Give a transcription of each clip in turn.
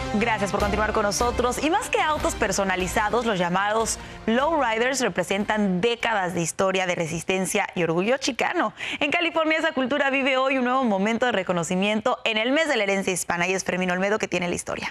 Gracias por continuar con nosotros. Y más que autos personalizados, los llamados lowriders representan décadas de historia de resistencia y orgullo chicano. En California esa cultura vive hoy un nuevo momento de reconocimiento en el mes de la herencia hispana, y es Fermín Olmedo que tiene la historia.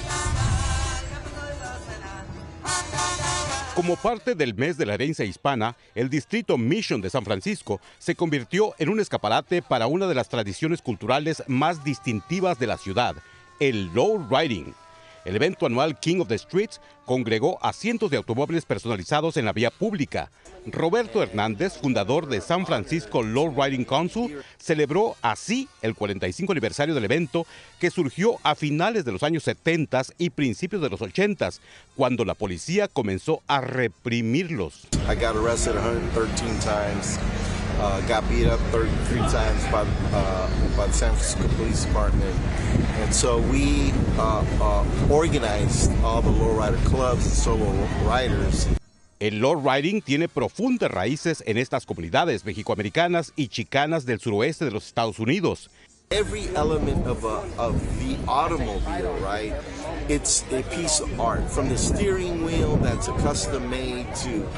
Como parte del mes de la herencia hispana, el distrito Mission de San Francisco se convirtió en un escaparate para una de las tradiciones culturales más distintivas de la ciudad, el lowriding. El evento anual King of the Streets congregó a cientos de automóviles personalizados en la vía pública. Roberto Hernández, fundador de San Francisco Lowriding Council, celebró así el 45 aniversario del evento, que surgió a finales de los años 70 y principios de los 80, cuando la policía comenzó a reprimirlos. I got arrested 113 times. Got beat up 33 times by the San Francisco Police Department. And so we organized all the lowrider clubs and solo riders. El lowriding tiene profundas raíces en estas comunidades mexicoamericanas y chicanas del suroeste de los Estados Unidos. Every element of the automobile, right? It's a piece of art. From the steering wheel that's a custom made to,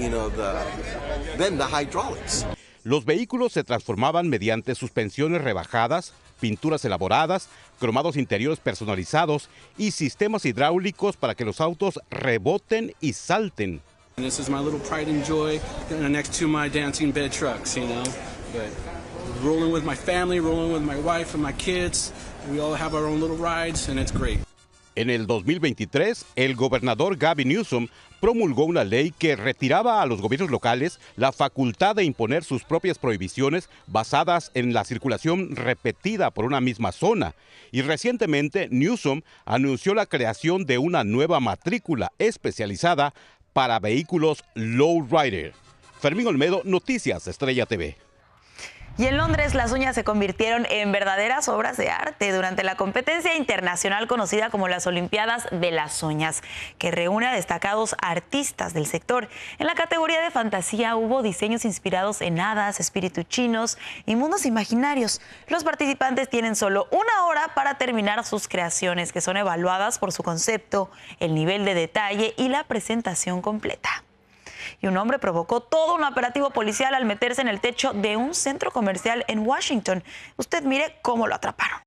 the hydraulics. Los vehículos se transformaban mediante suspensiones rebajadas, pinturas elaboradas, cromados interiores personalizados y sistemas hidráulicos para que los autos reboten y salten. This is my little pride and joy next to my dancing bed trucks, But rolling with my family, rolling with my wife and my kids, we all have our own little rides and it's great. En el 2023, el gobernador Gavin Newsom promulgó una ley que retiraba a los gobiernos locales la facultad de imponer sus propias prohibiciones basadas en la circulación repetida por una misma zona. Y recientemente, Newsom anunció la creación de una nueva matrícula especializada para vehículos lowrider. Fermín Olmedo, Noticias Estrella TV. Y en Londres las uñas se convirtieron en verdaderas obras de arte durante la competencia internacional conocida como las Olimpiadas de las Uñas, que reúne a destacados artistas del sector. En la categoría de fantasía hubo diseños inspirados en hadas, espíritus chinos y mundos imaginarios. Los participantes tienen solo una hora para terminar sus creaciones, que son evaluadas por su concepto, el nivel de detalle y la presentación completa. Y un hombre provocó todo un operativo policial al meterse en el techo de un centro comercial en Washington. Usted mire cómo lo atraparon.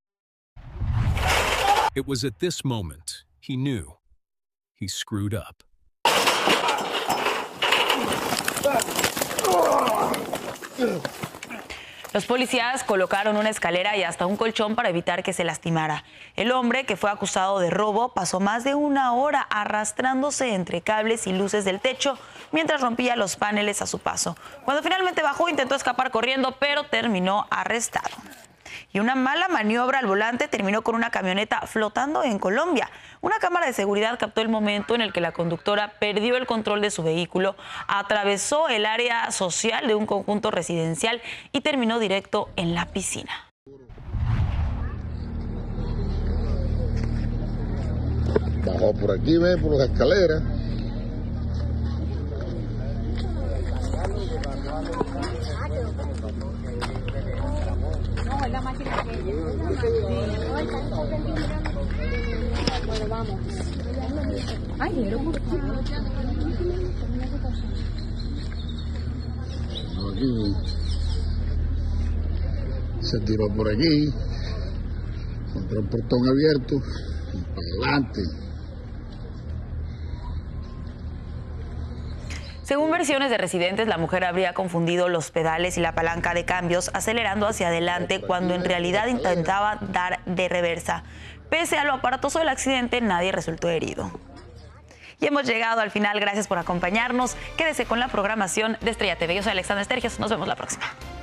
It was at this moment he knew he screwed up. Los policías colocaron una escalera y hasta un colchón para evitar que se lastimara. El hombre, que fue acusado de robo, pasó más de una hora arrastrándose entre cables y luces del techo mientras rompía los paneles a su paso. Cuando finalmente bajó, intentó escapar corriendo, pero terminó arrestado. Y una mala maniobra al volante terminó con una camioneta flotando en Colombia. Una cámara de seguridad captó el momento en el que la conductora perdió el control de su vehículo, atravesó el área social de un conjunto residencial y terminó directo en la piscina. Bajó por aquí, ve, por las escaleras. No, es la máquina que... Bueno, vamos. Ay, pero por favor. Aquí. Se tiró por aquí. Encontró el portón abierto. Y para adelante. Según versiones de residentes, la mujer habría confundido los pedales y la palanca de cambios, acelerando hacia adelante cuando en realidad intentaba dar de reversa. Pese a lo aparatoso del accidente, nadie resultó herido. Y hemos llegado al final. Gracias por acompañarnos. Quédese con la programación de Estrella TV. Yo soy Alexandra Estergios. Nos vemos la próxima.